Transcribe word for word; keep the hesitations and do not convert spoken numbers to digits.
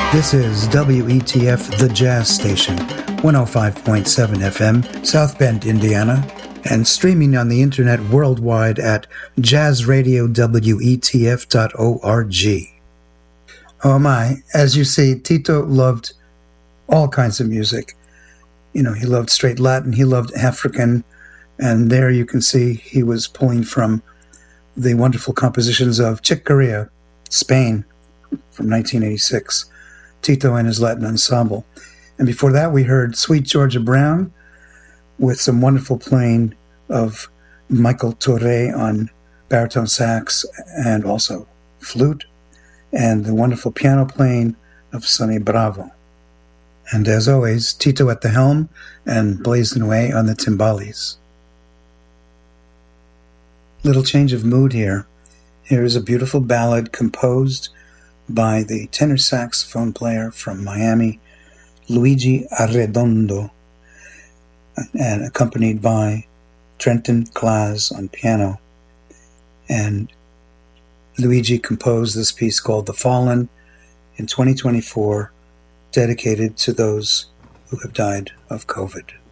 This is W E T F, the Jazz Station, one oh five point seven F M, South Bend, Indiana, and streaming on the internet worldwide at jazz radio w e t f dot org. Oh my, as you see, Tito loved all kinds of music. You know, he loved straight Latin, he loved African, and there you can see he was pulling from the wonderful compositions of Chick Corea, Spain, from nineteen eighty-six. Tito and his Latin Ensemble. And before that, we heard Sweet Georgia Brown with some wonderful playing of Michael Touré on baritone sax and also flute, and the wonderful piano playing of Sonny Bravo. And as always, Tito at the helm and blazing away on the timbales. Little change of mood here. Here is a beautiful ballad composed by the tenor saxophone player from Miami, Luigi Arredondo, and accompanied by Trenton Claes on piano. And Luigi composed this piece called The Fallen in twenty twenty-four, dedicated to those who have died of COVID.